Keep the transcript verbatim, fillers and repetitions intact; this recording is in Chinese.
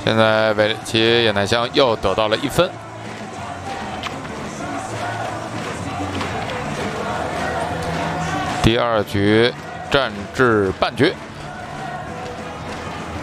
现在韦里奇野奈香又得到了一分。第二局战至半局。